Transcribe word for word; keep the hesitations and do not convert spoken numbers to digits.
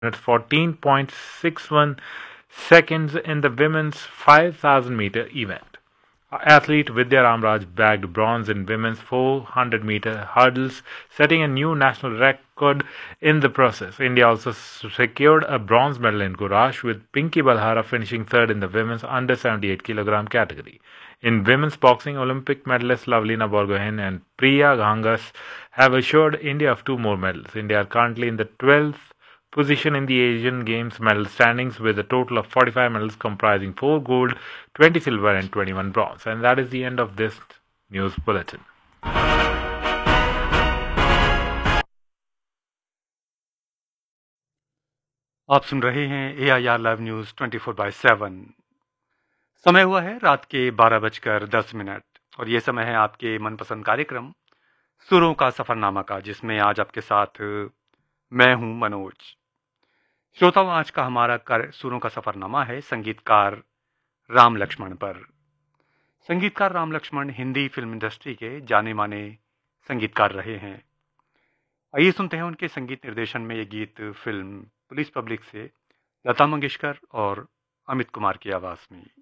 fourteen point six one seconds in the women's five thousand meter event. Athlete Vidya Ramraj bagged bronze in women's four hundred meter hurdles, setting a new national record in the process. India also secured a bronze medal in Courage, with Pinky Balhara finishing third in the women's under seventy-eight kilogram category. In women's boxing, Olympic medalists Lavlina Borgohain and Priya Gangas have assured India of two more medals. India are currently in the twelfth position in the Asian Games medal standings, with a total of forty-five medals comprising four gold, twenty silver and twenty-one bronze. And that is the end of this news bulletin. आप सुन रहे हैं ए I R live news twenty four by seven. समय हुआ है रात के बारह बजकर दस मिनट और ये समय है आपके मनपसंद कार्यक्रम सुरों का सफरनामा का, जिसमें आज आपके साथ मैं हूं मनोज। श्रोताओं, आज का हमारा सुरों का सफरनामा है संगीतकार राम लक्ष्मण पर। संगीतकार राम लक्ष्मण हिंदी फिल्म इंडस्ट्री के जाने माने संगीतकार रहे हैं। आइए सुनते हैं उनके संगीत निर्देशन में ये गीत फिल्म पुलिस पब्लिक से लता मंगेशकर और अमित कुमार की आवाज में।